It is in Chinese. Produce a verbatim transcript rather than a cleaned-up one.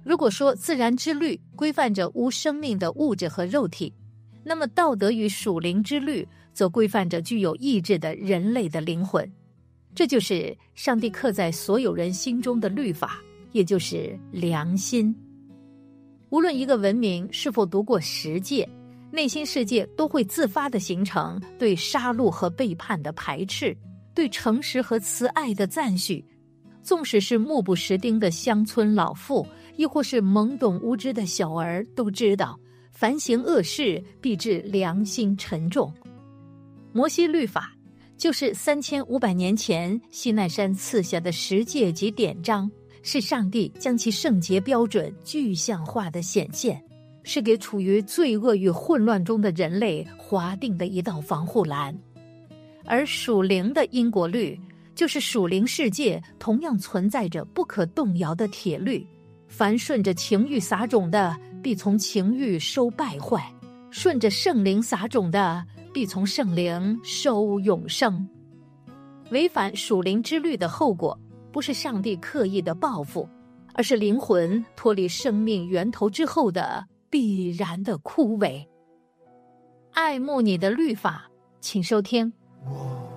如果说自然之律规范着无生命的物质和肉体，那么道德与属灵之律则规范着具有意志的人类的灵魂。这就是上帝刻在所有人心中的律法，也就是良心。无论一个文明是否读过十诫，内心世界都会自发地形成对杀戮和背叛的排斥，对诚实和慈爱的赞许。纵使是目不识丁的乡村老妇，亦或是懵懂无知的小儿，都知道凡行恶事必致良心沉重。摩西律法就是三千五百年前西奈山赐下的十诫及典章，是上帝将其圣洁标准具象化的显现，是给处于罪恶与混乱中的人类划定的一道防护栏。而属灵的因果律就是属灵世界同样存在着不可动摇的铁律，凡顺着情欲撒种的，必从情欲收败坏；顺着圣灵撒种的，必从圣灵收永生。违反属灵之律的后果，不是上帝刻意的报复，而是灵魂脱离生命源头之后的必然的枯萎。爱慕你的律法，请收听。 我